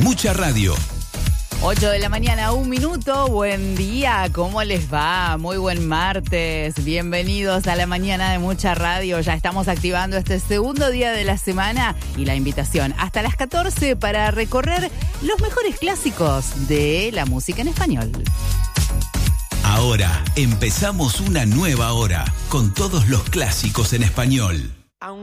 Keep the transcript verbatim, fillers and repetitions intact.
Mucha Radio. ocho de la mañana, un minuto. Buen día, ¿cómo les va? Muy buen martes. Bienvenidos a la mañana de Mucha Radio. Ya estamos activando este segundo día de la semana y la invitación hasta las catorce para recorrer los mejores clásicos de la música en español. Ahora empezamos una nueva hora con todos los clásicos en español.